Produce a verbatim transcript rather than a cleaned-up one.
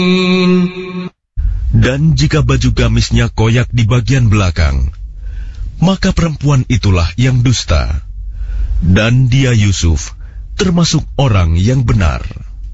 Dan jika baju gamisnya koyak di bagian belakang, maka perempuan itulah yang dusta, dan dia Yusuf termasuk orang yang benar.